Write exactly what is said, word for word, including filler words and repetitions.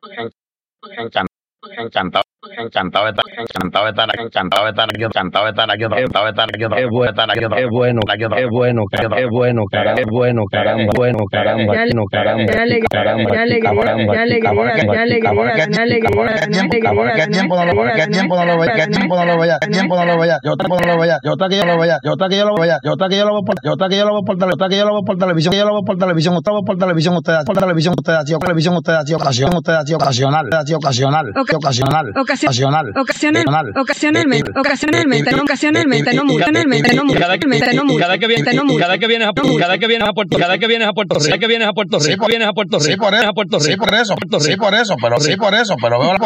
Encantado, encantado, encantado de estar, encantado de estar, encantado de estar aquí, encantado de estar aquí, encantado de estar aquí, Qué bueno, qué bueno, qué bueno, qué bueno, caramba, bueno, caramba, bueno, caramba, no caramba, caramba, caramba, qué tiempo no lo veía, qué tiempo no lo veía, qué tiempo no lo veía, qué tiempo no lo veía, yo tampoco no lo veía, yo hasta que yo lo veía, yo hasta que yo lo veía, yo hasta que yo lo veo por, yo hasta que yo lo veo por televisión, yo hasta que yo lo veo por televisión, yo lo veo por televisión, usted lo ve por televisión, usted por televisión, usted ha sido televisión, usted ha sido ocasión, usted ha sido ocasional, ha sido ocasional, ocasional, ocasional, ocasional, ocasionalmente, ocasionalmente, no ocasionalmente, no ocasionalmente, no ocasionalmente, no cada que vienes, cada que vienes a cada que vienes a Puerto, cada que vienes a Puerto Rico, cada que vienes a Puerto Rico, vienes a Puerto Rico, sí por eso, a Puerto Rico, sí por eso, sí por eso, pero sí por eso, pero veo la